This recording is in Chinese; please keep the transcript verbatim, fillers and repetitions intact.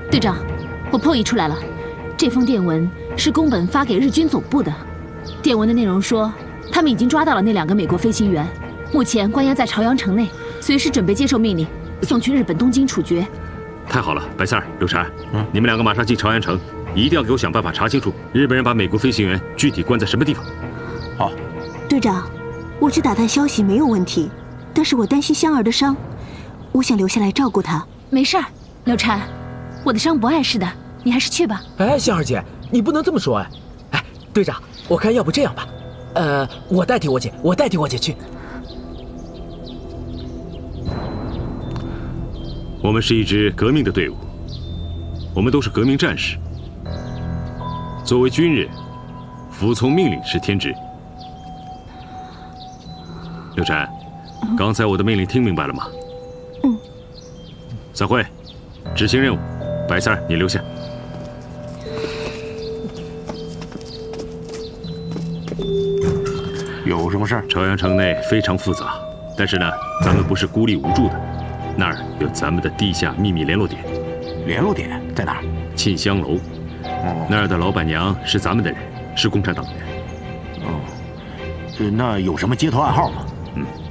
队长，我破译出来了，这封电文是宫本发给日军总部的。电文的内容说，他们已经抓到了那两个美国飞行员，目前关押在朝阳城内，随时准备接受命令，送去日本东京处决。 太好了，白三儿、刘禅，嗯，你们两个马上进朝阳城，一定要给我想办法查清楚日本人把美国飞行员具体关在什么地方。 好， 队长，我去打探消息没有问题，但是我担心香儿的伤，我想留下来照顾她。 没事儿，刘禅，我的伤不碍事的，你还是去吧。 哎，香儿姐，你不能这么说哎！哎，队长，我看要不这样吧，呃，我代替我姐，我代替我姐去。 我们是一支革命的队伍，我们都是革命战士。作为军人，服从命令是天职。刘禅，刚才我的命令听明白了吗？ 嗯。 散会，执行任务。白三儿，你留下。 有什么事儿？ 朝阳城内非常复杂，但是呢，咱们不是孤立无助的。那儿有咱们的地下秘密联络点。 联络点在哪儿？ 沁香楼。哦。那儿的老板娘是咱们的人，是共产党员。 哦。呃，那有什么接头暗号吗？ 嗯，